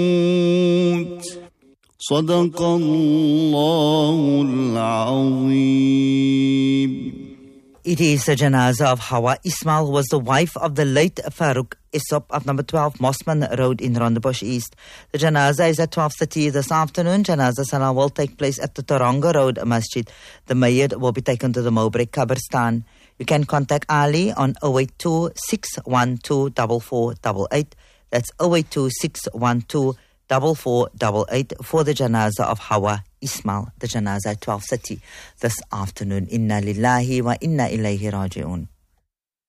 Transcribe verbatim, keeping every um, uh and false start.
صدق الله العظيم. It is the janazah of Hawa Ismail, who was the wife of the late Farouk Isop of number twelve Mossman Road in Rondebosch East. The janazah is at twelve thirty this afternoon. Janazah Salah will take place at the Taronga Road Masjid. The Mayyid will be taken to the Mowbray Kabristan. You can contact Ali on zero eight two, six one two, four four eight eight. That's zero eight two, six one two, four four eight eight for the janazah of Hawa Ismail. The janazah at twelve thirty this afternoon. Inna lillahi wa inna ilayhi raji'un.